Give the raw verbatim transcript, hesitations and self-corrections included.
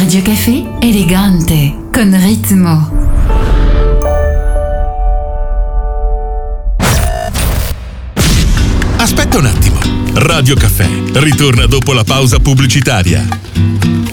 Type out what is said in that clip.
Radio Café, elegante, con ritmo. Aspetta un attimo. Radio Caffè ritorna dopo la pausa pubblicitaria.